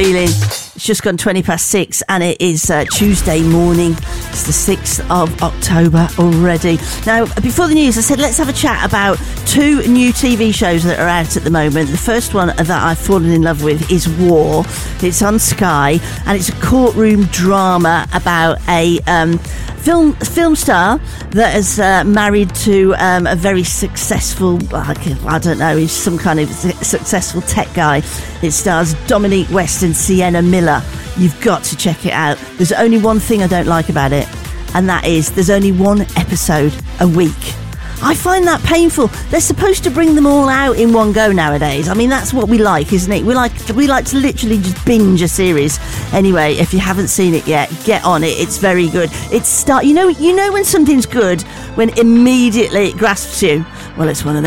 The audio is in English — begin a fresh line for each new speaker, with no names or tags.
feeling? It's just gone 6:20 and it is Tuesday morning. It's the 6th of October already. Now, before the news, I said let's have a chat about two new TV shows that are out at the moment. The first one that I've fallen in love with is War. It's on Sky and it's a courtroom drama about a film star that is married to a very successful, I don't know, he's some kind of successful tech guy. It stars Dominique West and Sienna Miller. You've got to check it out. There's only one thing I don't like about it, and that is there's only one episode a week. I find that painful. They're supposed to bring them all out in one go nowadays. I mean, that's what we like, isn't it? We like to literally just binge a series. Anyway, if you haven't seen it yet, get on it. It's very good. You know when something's good when immediately it grasps you. Well, it's one of them.